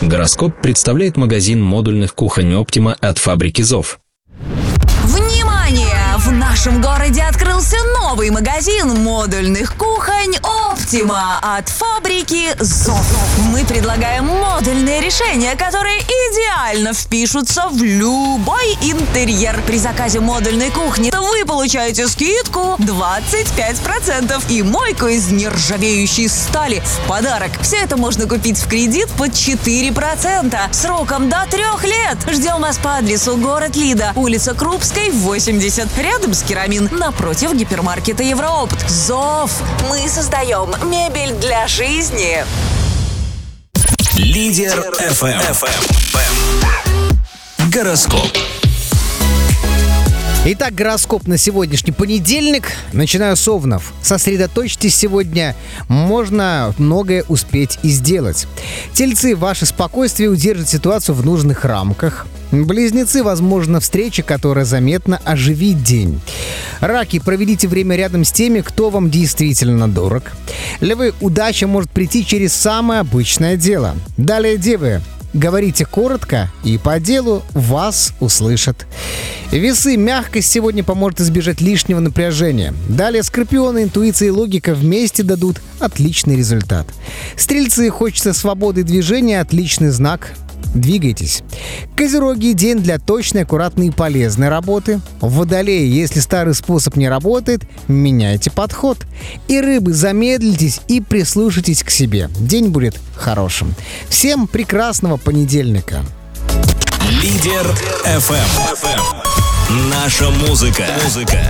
Гороскоп представляет магазин модульных кухонь «Оптима» от фабрики «Зов». Внимание! В нашем городе открылся новый магазин модульных кухонь «Оптима» от фабрики «Зов». Мы предлагаем модульные решения, которые идеально впишутся в любой интерьер. При заказе модульной кухни вы получаете скидку 25% и мойку из нержавеющей стали в подарок. Все это можно купить в кредит под 4%, сроком до 3 лет. Ждем вас по адресу город Лида, улица Крупской, 80, рядом с Керамин, напротив гипермаркета Евроопт. «Зов». Мы создаем мебель для жизни. Лидер FM. Гороскоп. Итак, гороскоп на сегодняшний понедельник. Начинаю с овнов. Сосредоточьтесь сегодня. Можно многое успеть и сделать. Тельцы, ваше спокойствие удержит ситуацию в нужных рамках. Близнецы, возможно, встреча, которая заметно оживит день. Раки, проведите время рядом с теми, кто вам действительно дорог. Львы, удача может прийти через самое обычное дело. Далее, девы, говорите коротко и по делу, вас услышат. Весы, мягкость сегодня поможет избежать лишнего напряжения. Далее, скорпионы, интуиция и логика вместе дадут отличный результат. Стрельцы, хочется свободы движения, отличный знак. Двигайтесь. Козероги, день для точной, аккуратной и полезной работы. Водолеи, если старый способ не работает, меняйте подход. И рыбы, замедлитесь и прислушайтесь к себе. День будет хорошим. Всем прекрасного понедельника. Лидер FM. Наша музыка.